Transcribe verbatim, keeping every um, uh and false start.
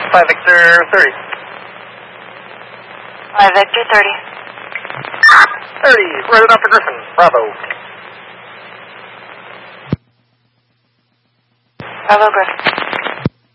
five Victor thirty. five Victor thirty. thirty, right it after Griffin, Bravo. Bravo Griffin.